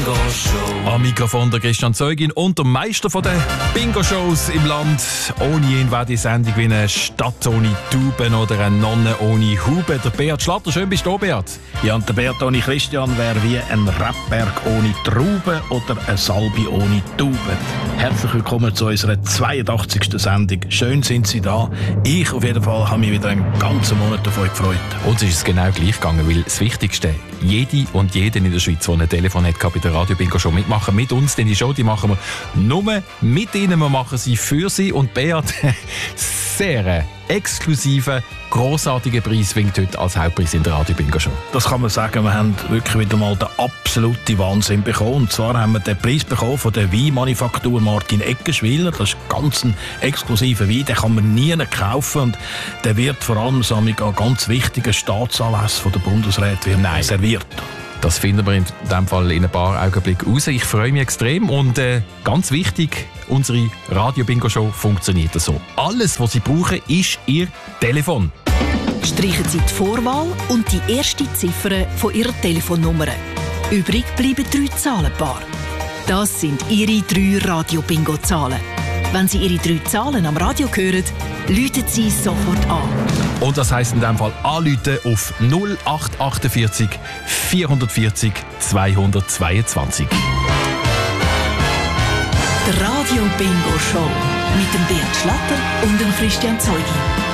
Bingo-Show. Am Mikrofon der Christian Zeugin und der Meister der Bingo-Shows im Land. Ohne ihn wäre die Sendung wie eine Stadt ohne Tauben oder eine Nonne ohne Huben. Der Beat Schlatter, schön bist du, Beat. Ja, und der Beat ohne Christian wäre wie ein Rebberg ohne Trauben oder ein Salbi ohne Tauben. Herzlich willkommen zu unserer 82. Sendung. Schön sind Sie da. Ich auf jeden Fall habe mich wieder einen ganzen Monat davon gefreut. Uns ist es genau gleich gegangen, weil das Wichtigste, jede und jeden in der Schweiz, der ein Telefon hat, bei der Radio Bingo Show mitmachen mit uns, denn die Show, die machen wir nur mit Ihnen, wir machen sie für Sie und Beat, sehr exklusiven, grossartigen Preis winkt heute als Hauptpreis in der Radio Bingo Show. Das kann man sagen, wir haben wirklich wieder mal den absoluten Wahnsinn bekommen. Und zwar haben wir den Preis bekommen von der Weinmanufaktur Martin Eggenschwiller. Das ist ganz ein exklusiver Wein, den kann man nie kaufen und der wird vor allem an ganz wichtigen Staatsanlässen von der Bundesräte serviert. Das finden wir in diesem Fall in ein paar Augenblicken raus. Ich freue mich extrem und ganz wichtig, unsere Radio-Bingo-Show funktioniert so. Alles, was Sie brauchen, ist Ihr Telefon. Streichen Sie die Vorwahl und die erste Ziffer von Ihrer Telefonnummer. Übrig bleiben 3 Zahlenpaare. Das sind Ihre 3 Radio-Bingo-Zahlen. Wenn Sie Ihre 3 Zahlen am Radio hören, läuten Sie sofort an. Und das heisst in diesem Fall anrufen auf 0848 440 222. Der Radio Bingo Show mit dem Beat Schlatter und dem Christian Zeugin.